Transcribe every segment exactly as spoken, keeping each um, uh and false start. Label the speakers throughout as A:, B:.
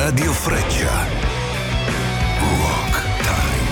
A: Radio Freccia. Rock Time.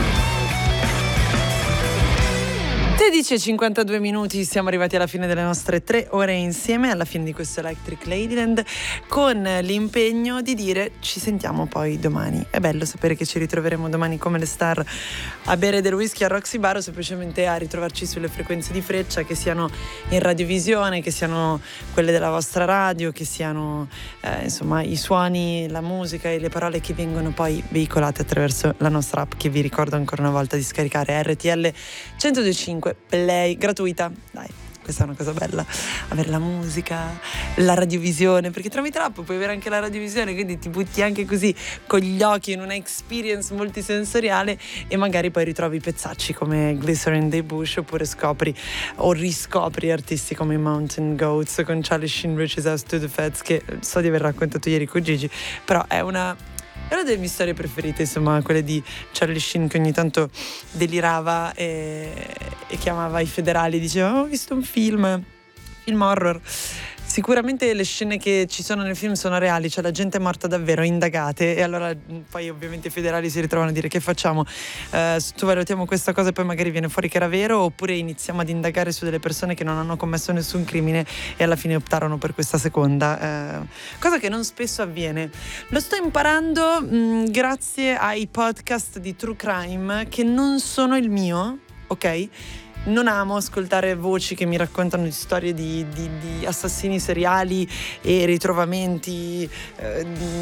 B: tredici e cinquantadue minuti, siamo arrivati alla fine delle nostre tre ore insieme, alla fine di questo Electric Ladyland, con l'impegno di dire ci sentiamo poi domani. È bello sapere che ci ritroveremo domani come le star a bere del whisky a Roxy Bar o semplicemente a ritrovarci sulle frequenze di Freccia, che siano in radiovisione, che siano quelle della vostra radio, che siano eh, insomma i suoni, la musica e le parole che vengono poi veicolate attraverso la nostra app, che vi ricordo ancora una volta di scaricare, R T L centodue e cinque Play, gratuita. Dai, questa è una cosa bella, avere la musica, la radiovisione, perché tramite l'app puoi avere anche la radiovisione, quindi ti butti anche così con gli occhi in una experience multisensoriale e magari poi ritrovi pezzacci come Glycerin dei Bush, oppure scopri o riscopri artisti come i Mountain Goats con Charlie Sheen, Riches House to the Feds, che so di aver raccontato ieri con Gigi, però è una È una delle mie storie preferite, insomma, quelle di Charlie Sheen, che ogni tanto delirava e, e chiamava i federali e diceva: ho visto un film, film horror. Sicuramente le scene che ci sono nel film sono reali, cioè la gente è morta davvero, indagate, e allora poi ovviamente i federali si ritrovano a dire: che facciamo? Eh, sottovalutiamo questa cosa e poi magari viene fuori che era vero, oppure iniziamo ad indagare su delle persone che non hanno commesso nessun crimine e alla fine optarono per questa seconda, eh, cosa che non spesso avviene. Lo sto imparando mh, grazie ai podcast di True Crime, che non sono il mio, ok? Non amo ascoltare voci che mi raccontano di storie di, di, di assassini seriali e ritrovamenti eh,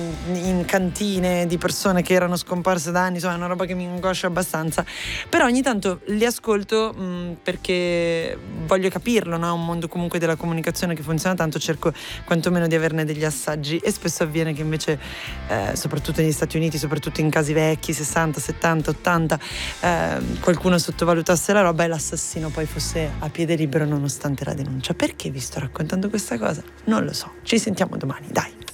B: in cantine di persone che erano scomparse da anni. Insomma, è una roba che mi angoscia abbastanza, però ogni tanto li ascolto mh, perché voglio capirlo, no? È un mondo comunque della comunicazione che funziona tanto, cerco quantomeno di averne degli assaggi, e spesso avviene che invece eh, soprattutto negli Stati Uniti, soprattutto in casi vecchi, sessanta, settanta, ottanta, eh, qualcuno sottovalutasse la roba e l'assassino poi fosse a piede libero nonostante la denuncia. Perché vi sto raccontando questa cosa? Non lo so. Ci sentiamo domani, dai.